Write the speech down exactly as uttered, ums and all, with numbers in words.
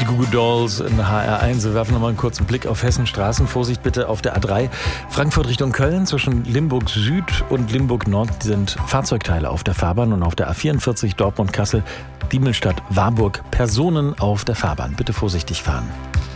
Goo Goo Dolls in H R eins. Wir werfen nochmal einen kurzen Blick auf Hessenstraßen. Vorsicht bitte auf der A drei. Frankfurt Richtung Köln zwischen Limburg Süd und Limburg Nord sind Fahrzeugteile auf der Fahrbahn und auf der A vierundvierzig Dortmund-Kassel, Diemelstadt, Warburg Personen auf der Fahrbahn. Bitte vorsichtig fahren.